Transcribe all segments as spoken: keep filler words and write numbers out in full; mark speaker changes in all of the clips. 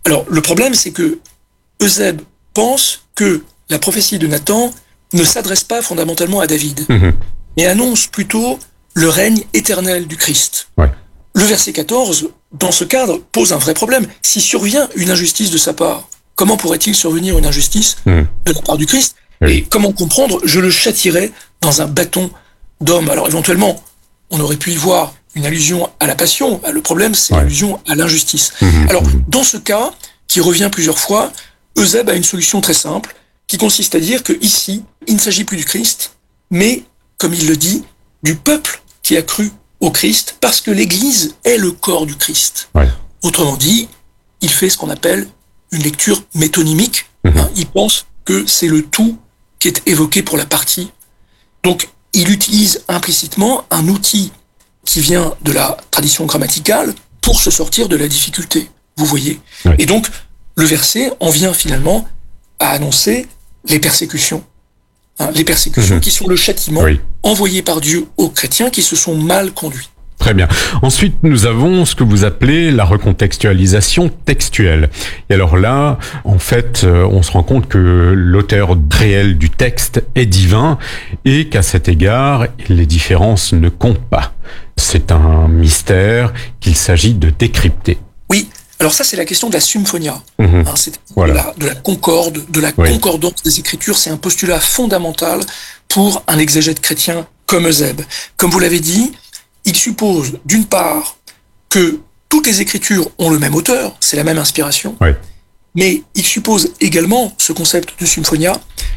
Speaker 1: Alors, le problème, c'est que Eusèbe pense que la prophétie de Nathan ne s'adresse pas fondamentalement à David, mmh. mais annonce plutôt le règne éternel du Christ. Ouais. Le verset quatorze, dans ce cadre, pose un vrai problème. Si survient une injustice de sa part, comment pourrait-il survenir une injustice mmh. de la part du Christ ? Oui. Et comment comprendre ? Je le châtierai dans un bâton d'homme. Alors éventuellement, on aurait pu y voir une allusion à la passion. Le problème, c'est ouais. l'allusion à l'injustice. Mmh. Alors, dans ce cas, qui revient plusieurs fois, Eusèbe a une solution très simple, qui consiste à dire que ici, il ne s'agit plus du Christ, mais, comme il le dit, du peuple qui a cru au Christ, parce que l'Église est le corps du Christ. Ouais. Autrement dit, il fait ce qu'on appelle une lecture métonymique. Mmh. Hein, il pense que c'est le tout qui est évoqué pour la partie. Donc, il utilise implicitement un outil qui vient de la tradition grammaticale pour se sortir de la difficulté. Vous voyez ? Oui. Et donc, le verset en vient finalement à annoncer les persécutions. Hein, les persécutions mmh. qui sont le châtiment oui. envoyé par Dieu aux chrétiens qui se sont mal conduits.
Speaker 2: Très bien. Ensuite, nous avons ce que vous appelez la recontextualisation textuelle. Et alors là, en fait, on se rend compte que l'auteur réel du texte est divin et qu'à cet égard, les différences ne comptent pas. C'est un mystère qu'il s'agit de décrypter.
Speaker 1: Oui. Alors ça, c'est la question de la symphonia. Mmh. Hein, c'est voilà. de, la, de la concorde, de la oui. concordance des Écritures. C'est un postulat fondamental pour un exégète chrétien comme Eusèbe. Comme vous l'avez dit, il suppose, d'une part, que toutes les Écritures ont le même auteur, c'est la même inspiration, oui. mais il suppose également, ce concept de symphonia,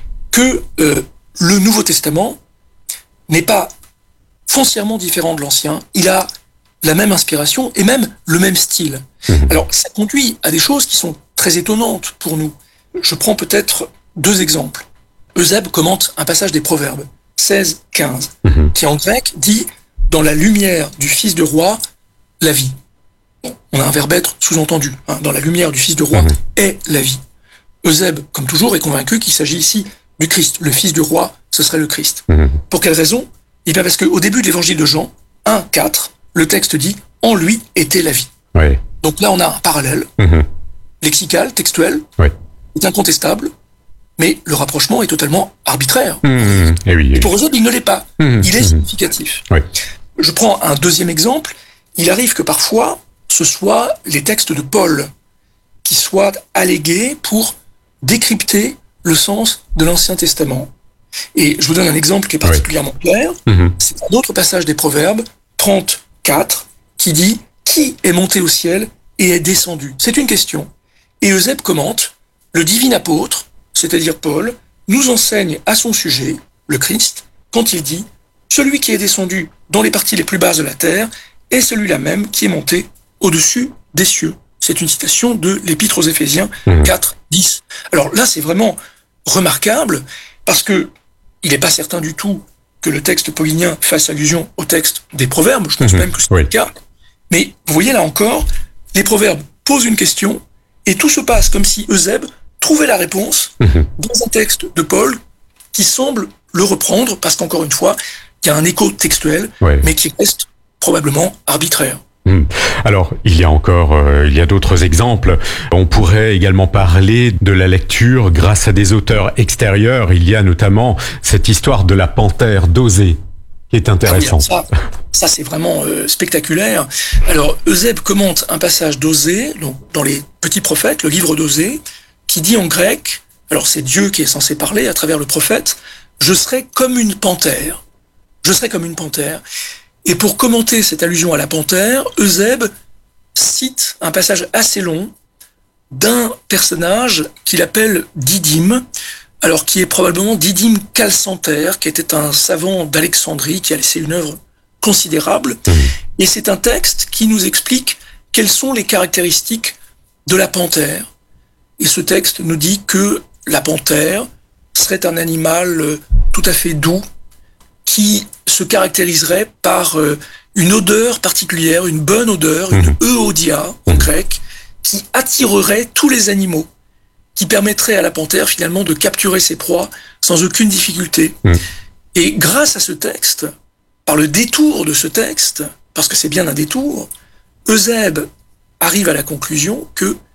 Speaker 1: que euh, le Nouveau Testament n'est pas foncièrement différent de l'Ancien. Il a la même inspiration et même le même style. Mmh. Alors, ça conduit à des choses qui sont très étonnantes pour nous. Je prends peut-être deux exemples. Eusèbe commente un passage des Proverbes, seize quinze, mmh. qui en grec dit « Dans la lumière du fils de roi, la vie ». Bon, on a un verbe être sous-entendu. Hein, dans la lumière du fils de roi mmh. est la vie. Eusèbe, comme toujours, est convaincu qu'il s'agit ici du Christ. Le fils du roi, ce serait le Christ. Mmh. Pour quelle raison ? Eh bien parce qu'au début de l'évangile de Jean, un quatre, le texte dit « En lui était la vie oui. ». Donc là, on a un parallèle, mmh. lexical, textuel, oui. est incontestable, mais le rapprochement est totalement arbitraire.
Speaker 2: Mmh. Et, oui, et,
Speaker 1: et pour Eusèbe, il ne l'est pas. Mmh. Il est mmh. significatif. Oui. Je prends un deuxième exemple. Il arrive que parfois, ce soit les textes de Paul qui soient allégués pour décrypter le sens de l'Ancien Testament. Et je vous donne un exemple qui est particulièrement oui. clair. Mmh. C'est un autre passage des Proverbes, trente-quatre, qui dit « Qui est monté au ciel et est descendu ?» C'est une question. Et Eusèbe commente « Le divin apôtre, c'est-à-dire Paul, nous enseigne à son sujet, le Christ, quand il dit « Celui qui est descendu dans les parties les plus basses de la terre est celui-là même qui est monté au-dessus des cieux. » C'est une citation de l'Épître aux Éphésiens mmh. quatre dix. Alors là, c'est vraiment remarquable parce que il n'est pas certain du tout que le texte paulinien fasse allusion au texte des Proverbes. Je pense mmh. même que c'est oui. le cas. Mais vous voyez là encore, les Proverbes posent une question et tout se passe comme si Eusèbe trouvait la réponse mmh. dans un texte de Paul qui semble le reprendre parce qu'encore une fois, il y a un écho textuel, oui. mais qui reste probablement arbitraire.
Speaker 2: Mmh. Alors, il y a encore, euh, il y a d'autres exemples. On pourrait également parler de la lecture grâce à des auteurs extérieurs. Il y a notamment cette histoire de la panthère d'Osée, qui est intéressante.
Speaker 1: Ah oui, ça, ça c'est vraiment euh, spectaculaire. Alors, Eusèbe commente un passage d'Osée, donc dans les Petits Prophètes, le livre d'Osée, qui dit en grec, alors c'est Dieu qui est censé parler à travers le prophète, « Je serai comme une panthère ». Je serai comme une panthère. Et pour commenter cette allusion à la panthère, Eusèbe cite un passage assez long d'un personnage qu'il appelle Didyme, alors qui est probablement Didyme Calcentaire, qui était un savant d'Alexandrie qui a laissé une œuvre considérable. Mmh. Et c'est un texte qui nous explique quelles sont les caractéristiques de la panthère. Et ce texte nous dit que la panthère serait un animal tout à fait doux, qui se caractériserait par euh, une odeur particulière, une bonne odeur, une mmh. euodia en mmh. grec, qui attirerait tous les animaux, qui permettrait à la panthère finalement de capturer ses proies sans aucune difficulté. Mmh. Et grâce à ce texte, par le détour de ce texte, parce que c'est bien un détour, Eusèbe arrive à la conclusion que